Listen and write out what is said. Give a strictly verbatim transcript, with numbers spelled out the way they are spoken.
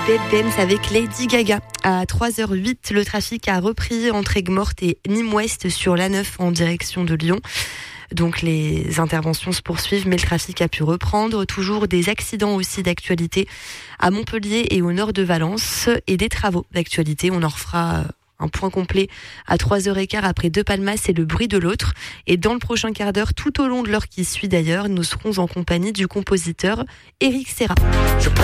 Dead Dance avec Lady Gaga. À trois heures huit, le trafic a repris entre Aigues-Mortes et Nîmes-Ouest sur l'A neuf en direction de Lyon. Donc les interventions se poursuivent, mais le trafic a pu reprendre. Toujours des accidents aussi d'actualité à Montpellier et au nord de Valence et des travaux d'actualité. On en refera un point complet à trois heures quinze après Deux Palmas et le bruit de l'autre. Et dans le prochain quart d'heure, tout au long de l'heure qui suit d'ailleurs, nous serons en compagnie du compositeur Éric Serra. Je